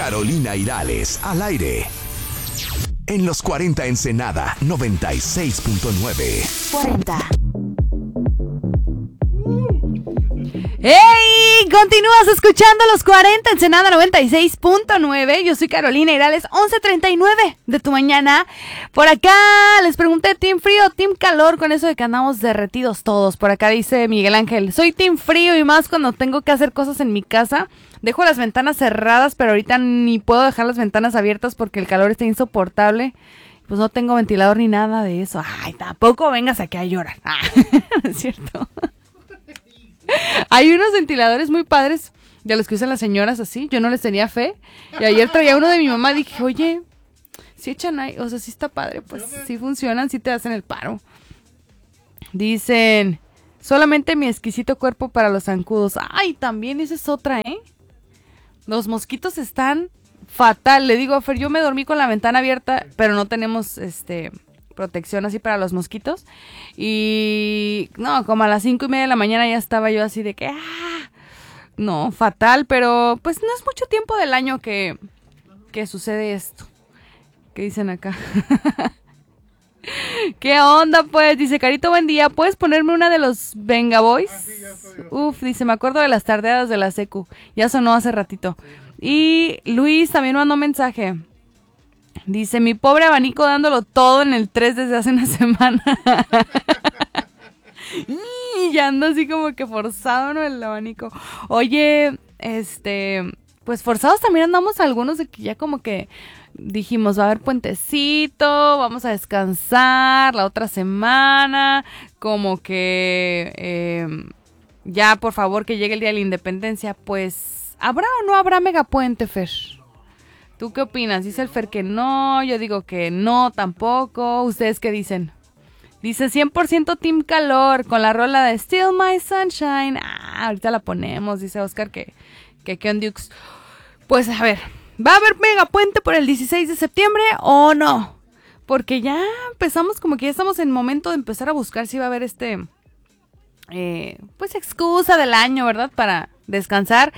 Carolina Irales, al aire. En los 40 Ensenada, 96.9. 40. ¡Hey! Continúas escuchando los 40 Ensenada 96.9. Yo soy Carolina Irales, 11:39 de tu mañana. Por acá les pregunté, ¿team frío o team calor? Con eso de que andamos derretidos todos. Por acá dice Miguel Ángel, soy team frío y más cuando tengo que hacer cosas en mi casa. Dejo las ventanas cerradas, pero ahorita ni puedo dejar las ventanas abiertas porque el calor está insoportable. Pues no tengo ventilador ni nada de eso. Ay, tampoco vengas aquí a llorar. Ah, ¿no es cierto? Hay unos ventiladores muy padres de los que usan las señoras así. Yo no les tenía fe. Y ayer traía uno de mi mamá. Dije, oye, si echan ahí, o sea, si está padre, pues si funcionan, si te hacen el paro. Dicen, solamente mi exquisito cuerpo para los zancudos. Ay, también esa es otra, ¿eh? Los mosquitos están fatal. Le digo a Fer, yo me dormí con la ventana abierta, pero no tenemos protección así para los mosquitos. Y no, como a las 5:30 de la mañana ya estaba yo así de que no, fatal, pero pues no es mucho tiempo del año que sucede esto. ¿Qué dicen acá? ¿Qué onda pues? Dice Carito, buen día, ¿puedes ponerme una de los Venga Boys? Uf, dice, me acuerdo de las tardeadas de la secu. Ya sonó hace ratito. Y Luis también mandó mensaje. Dice, mi pobre abanico dándolo todo en el 3 desde hace una semana. Y ya ando así como que forzado, ¿no? El abanico. Oye, pues forzados también andamos algunos de que ya como que dijimos, va a haber puentecito, vamos a descansar la otra semana, como que ya por favor que llegue el día de la independencia. Pues, ¿habrá o no habrá megapuente, Fer? ¿Tú qué opinas? Dice el Fer que no, yo digo que no tampoco. ¿Ustedes qué dicen? Dice 100% team calor con la rola de Still My Sunshine. Ahorita la ponemos, dice Oscar que on Dukes. Pues a ver, ¿va a haber megapuente por el 16 de septiembre o no? Porque ya empezamos, como que ya estamos en momento de empezar a buscar si va a haber pues excusa del año, ¿verdad? Para descansar.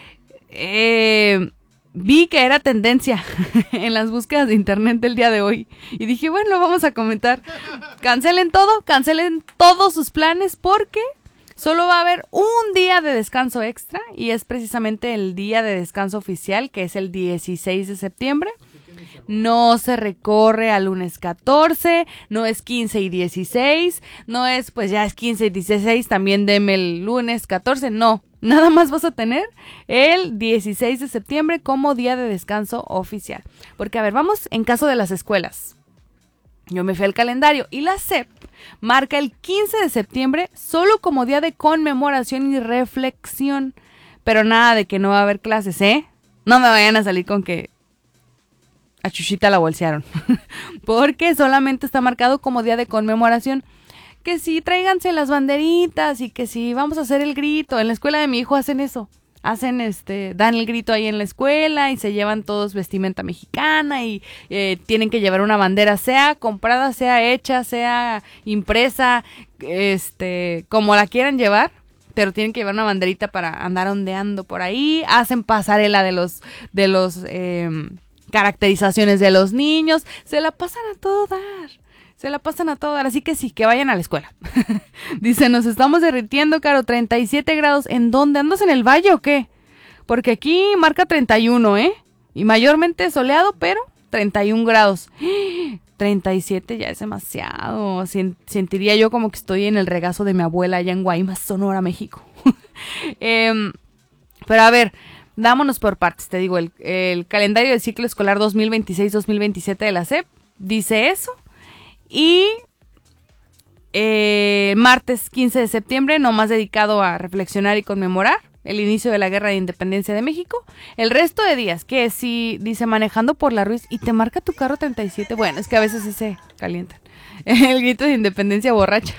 Vi que era tendencia en las búsquedas de internet del día de hoy. Y dije, bueno, vamos a comentar. Cancelen todos sus planes porque solo va a haber un día de descanso extra. Y es precisamente el día de descanso oficial, que es el 16 de septiembre. No se recorre al lunes 14, no es 15 y 16, no es pues ya es 15 y 16, también deme el lunes 14, no. Nada más vas a tener el 16 de septiembre como día de descanso oficial. Porque, a ver, vamos en caso de las escuelas. Yo me fui al calendario y la SEP marca el 15 de septiembre solo como día de conmemoración y reflexión. Pero nada de que no va a haber clases, ¿eh? No me vayan a salir con que a Chuchita la bolsearon. Porque solamente está marcado como día de conmemoración. Que sí, tráiganse las banderitas y que sí, vamos a hacer el grito. En la escuela de mi hijo hacen eso. Dan el grito ahí en la escuela y se llevan todos vestimenta mexicana y tienen que llevar una bandera, sea comprada, sea hecha, sea impresa, como la quieran llevar, pero tienen que llevar una banderita para andar ondeando por ahí. Hacen pasarela de los caracterizaciones de los niños. Se la pasan a todo dar. Así que sí, que vayan a la escuela. Dice, nos estamos derritiendo, Caro, 37 grados. ¿En dónde? ¿Andas en el valle o qué? Porque aquí marca 31, ¿eh? Y mayormente soleado, pero 31 grados. 37 ya es demasiado. Sentiría yo como que estoy en el regazo de mi abuela allá en Guaymas, Sonora, México. Pero a ver, dámonos por partes. Te digo, el calendario del ciclo escolar 2026-2027 de la SEP dice eso. Y martes 15 de septiembre, nomás dedicado a reflexionar y conmemorar el inicio de la Guerra de Independencia de México. El resto de días, que si dice manejando por la Ruiz y te marca tu carro 37, bueno, es que a veces sí se calientan. El grito de independencia borracha.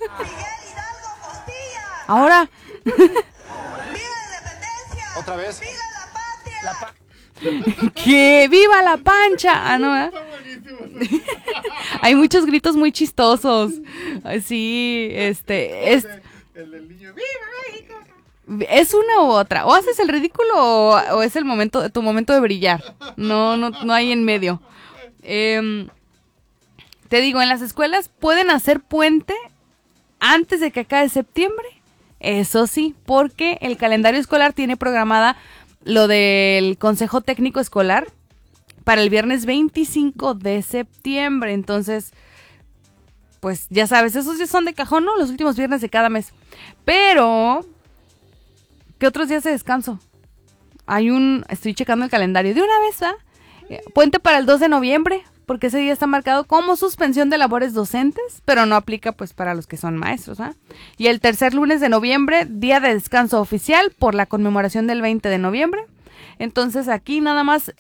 Ahora. ¡Viva la independencia! ¿Otra vez? ¡Viva la patria! ¡Que viva la pancha! ¿No? Hay muchos gritos muy chistosos. Sí, El del niño. ¡Viva México! Es una u otra. O haces el ridículo o es el momento, tu momento de brillar. No hay en medio. Te digo, en las escuelas pueden hacer puente antes de que acabe septiembre. Eso sí, porque el calendario escolar tiene programada lo del Consejo Técnico Escolar para el viernes 25 de septiembre. Entonces, pues ya sabes, esos ya son de cajón, ¿no? Los últimos viernes de cada mes. Pero, ¿qué otros días de descanso? Estoy checando el calendario de una vez, ¿va? Puente para el 2 de noviembre, porque ese día está marcado como suspensión de labores docentes, pero no aplica pues para los que son maestros, ¿ah? Y el tercer lunes de noviembre, día de descanso oficial por la conmemoración del 20 de noviembre. Entonces aquí nada más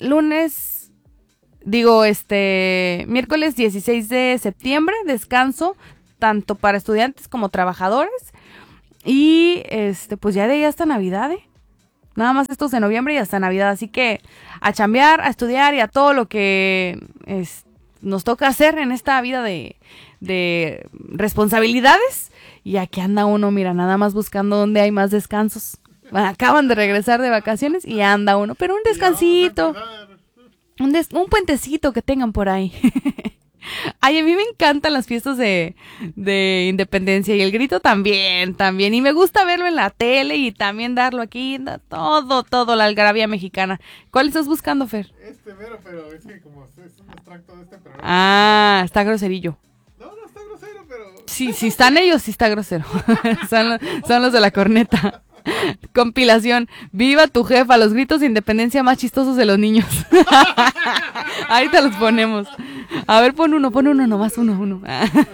miércoles 16 de septiembre, descanso tanto para estudiantes como trabajadores. Y pues ya de ahí hasta Navidad, Nada más estos de noviembre y hasta Navidad. Así que a chambear, a estudiar y a todo lo que nos toca hacer en esta vida de responsabilidades. Y aquí anda uno, mira, nada más buscando dónde hay más descansos. Acaban de regresar de vacaciones y anda uno. Pero un descansito, un puentecito que tengan por ahí. Ay, a mí me encantan las fiestas de independencia y el grito también, y me gusta verlo en la tele y también darlo aquí, todo, la algarabía mexicana. ¿Cuál estás buscando, Fer? Pero es que como es un extracto de este programa. Ah, está groserillo. No está grosero, pero... Sí, están ellos, sí está grosero. son los de la corneta. Compilación, viva tu jefa, los gritos de independencia más chistosos de los niños. Ahí te los ponemos. A ver, pon uno, nomás uno.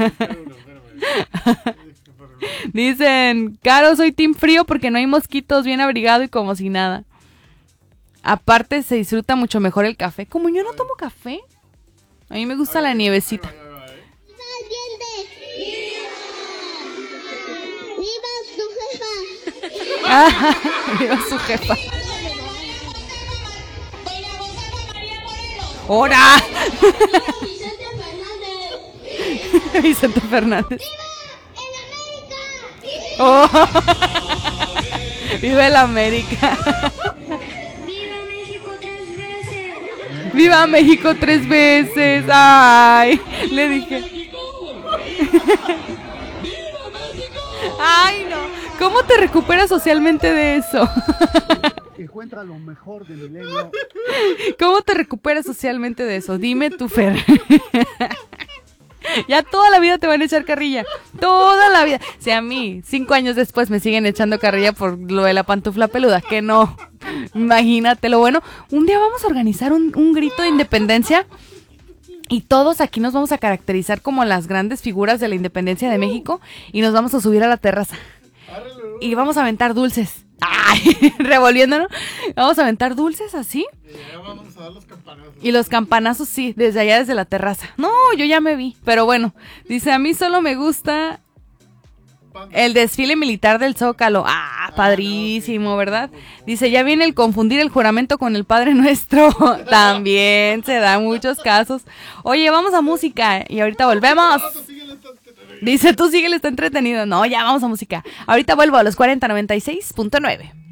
Dicen, Caro, soy team frío porque no hay mosquitos, bien abrigado y como si nada. Aparte se disfruta mucho mejor el café. Como yo no tomo café, a mí me gusta la nievecita. Viva su jefa. ¡Hora! Vicente Fernández. ¡Oh! ¡Viva el América! ¡Viva México 3 veces! ¡Ay! Le dije. ¡Ay, no! ¿Cómo te recuperas socialmente de eso? Encuentra lo mejor de Milenio. ¿Cómo te recuperas socialmente de eso? Dime tú, Fer. Ya toda la vida te van a echar carrilla. Toda la vida. Si a mí, 5 años después, me siguen echando carrilla por lo de la pantufla peluda, que no. Imagínatelo. Bueno, un día vamos a organizar un grito de independencia y todos aquí nos vamos a caracterizar como las grandes figuras de la independencia de México y nos vamos a subir a la terraza. Y vamos a aventar dulces. ¡Ay! Revolviéndonos. Vamos a aventar dulces así. Y vamos a dar los campanazos. Y los campanazos, sí, desde allá, desde la terraza. No, yo ya me vi. Pero bueno, dice, a mí solo me gusta el desfile militar del Zócalo. Ah, padrísimo, ¿verdad? Dice, ya viene el confundir el juramento con el Padre Nuestro. También se da muchos casos. Oye, vamos a música y ahorita volvemos. Dice, tú síguele, está entretenido. No, ya vamos a música. Ahorita vuelvo a los 4096.9.